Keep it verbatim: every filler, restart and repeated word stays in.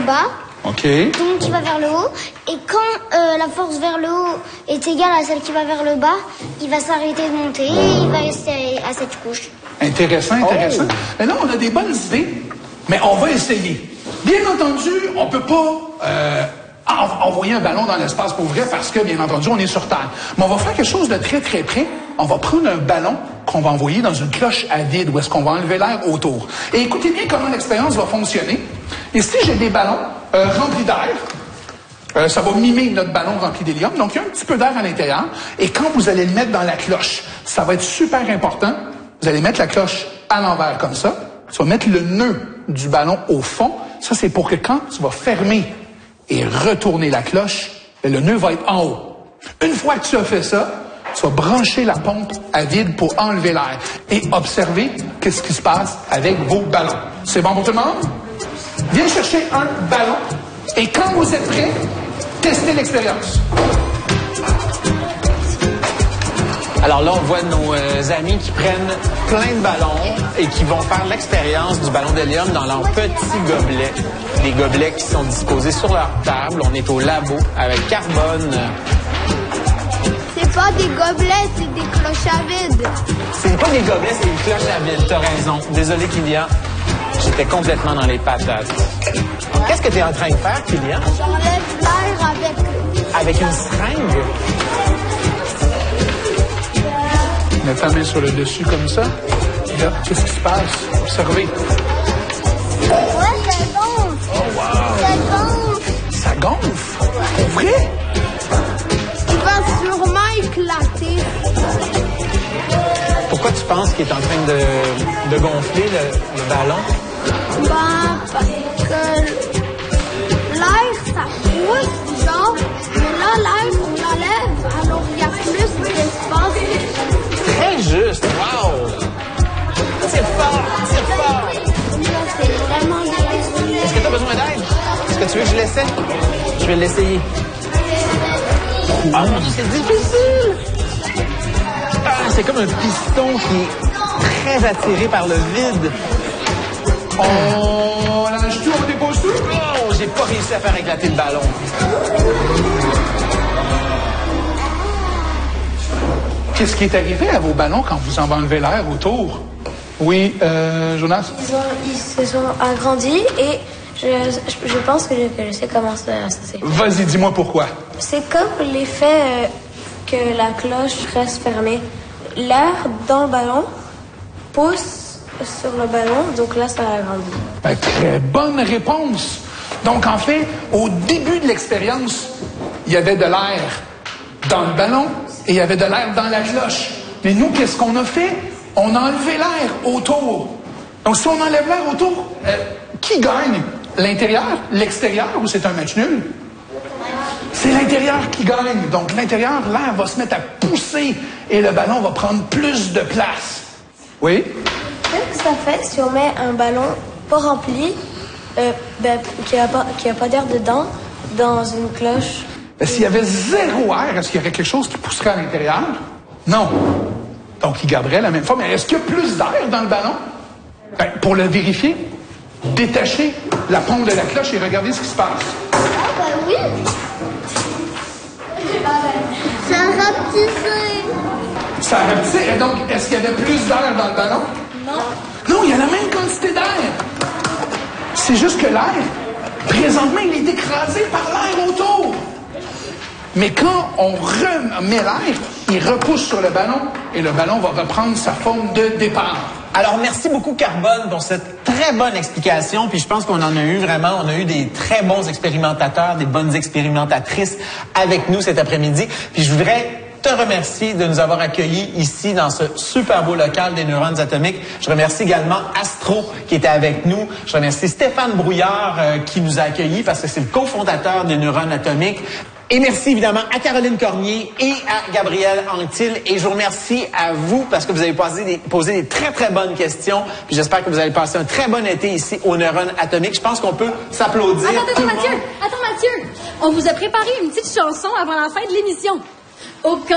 bas. OK. Donc il va vers le haut. Et quand euh, la force vers le haut est égale à celle qui va vers le bas, il va s'arrêter de monter et il va rester à cette couche. Intéressant, intéressant. Oh. Maintenant, on a des bonnes idées, mais on va essayer. Bien entendu, on ne peut pas euh, envoyer un ballon dans l'espace pour vrai parce que, bien entendu, on est sur Terre. Mais on va faire quelque chose de très, très près. On va prendre un ballon qu'on va envoyer dans une cloche à vide où est-ce qu'on va enlever l'air autour. Et écoutez bien comment l'expérience va fonctionner. Ici, j'ai des ballons euh, remplis d'air. Euh, ça va mimer notre ballon rempli d'hélium. Donc, il y a un petit peu d'air à l'intérieur. Et quand vous allez le mettre dans la cloche, ça va être super important. Vous allez mettre la cloche à l'envers comme ça. Tu vas mettre le nœud du ballon au fond. Ça, c'est pour que quand tu vas fermer et retourner la cloche, le nœud va être en haut. Une fois que tu as fait ça, tu vas brancher la pompe à vide pour enlever l'air et observer qu'est-ce qui se passe avec vos ballons. C'est bon pour tout le monde? Viens chercher un ballon et quand vous êtes prêts, testez l'expérience. Alors là, on voit nos euh, amis qui prennent plein de ballons et qui vont faire l'expérience du ballon d'hélium dans leurs petits gobelets. Des gobelets qui sont disposés sur leur table. On est au labo avec Carbone. C'est pas des gobelets, c'est des cloches à vide. C'est pas des gobelets, c'est des cloches à vide. T'as raison. Désolé, Kylian. J'étais complètement dans les patates. Qu'est-ce que tu es en train de faire, Kylian? J'enlève l'air avec... Avec une seringue? Mets ta main sur le dessus comme ça. Et là, qu'est-ce qui se passe? Observez. Ouais, ça gonfle. Oh, wow! Ça gonfle. Ça gonfle? Ouais. Vrai? Il va sûrement éclater. Pourquoi tu penses qu'il est en train de, de gonfler le, le ballon? Ben, parce que l'air, ça pousse, genre. Mais là, l'air, on l'enlève, alors il y a plus d'espace. Très juste. Wow! C'est fort! C'est fort! Là, c'est vraiment difficile. Est-ce que tu as besoin d'aide? Est-ce que tu veux que je l'essaie? Je vais l'essayer. Ah, c'est difficile! Ah, c'est comme un piston qui est très attiré par le vide. On lâche tout, on dépose tout? Oh, j'ai pas réussi à faire éclater le ballon. Qu'est-ce qui est arrivé à vos ballons quand vous en avez enlevé l'air autour? Oui, euh, Jonas? Ils, ont, ils se sont agrandis et je, je, je pense que je, que je sais comment ça, ça s'est fait. Vas-y, dis-moi pourquoi. C'est comme l'effet euh, que la cloche reste fermée. L'air dans le ballon pousse sur le ballon, donc là, ça agrandit. Ben, très bonne réponse. Donc, en fait, au début de l'expérience, il y avait de l'air dans le ballon et il y avait de l'air dans la cloche. Mais nous, qu'est-ce qu'on a fait? On a enlevé l'air autour. Donc, si on enlève l'air autour, euh, qui gagne? L'intérieur, l'extérieur ou c'est un match nul? C'est l'intérieur qui gagne. Donc, l'intérieur, l'air va se mettre à pousser et le ballon va prendre plus de place. Oui? Qu'est-ce que ça fait si on met un ballon pas rempli, euh, ben, qui n'a pas, qui a pas d'air dedans, dans une cloche? Ben, s'il y avait zéro air, est-ce qu'il y aurait quelque chose qui pousserait à l'intérieur? Non. Donc, il garderait la même forme. Mais est-ce qu'il y a plus d'air dans le ballon? Ben, pour le vérifier, détachez la pompe de la cloche et regardez ce qui se passe. Ah, ben oui. Ça a rapetissé. Ça a rapetissé. Et donc, est-ce qu'il y avait plus d'air dans le ballon? Non. Non, il y a la même quantité d'air. C'est juste que l'air, présentement, il est écrasé par l'air autour. Mais quand on remet l'air, il repousse sur le ballon et le ballon va reprendre sa forme de départ. Alors, merci beaucoup, Carbone, pour cette très bonne explication. Puis je pense qu'on en a eu vraiment, on a eu des très bons expérimentateurs, des bonnes expérimentatrices avec nous cet après-midi. Puis je voudrais te remercier de nous avoir accueillis ici dans ce super beau local des neurones atomiques. Je remercie également Astro qui était avec nous. Je remercie Stéphane Brouillard euh, qui nous a accueillis parce que c'est le cofondateur des neurones atomiques. Et merci évidemment à Caroline Cormier et à Gabrielle Anctil. Et je vous remercie à vous parce que vous avez posé des, posé des très très bonnes questions. Puis j'espère que vous allez passer un très bon été ici aux neurones atomiques. Je pense qu'on peut s'applaudir. Attends, attends, Mathieu! Attends, Mathieu! On vous a préparé une petite chanson avant la fin de l'émission. Aucun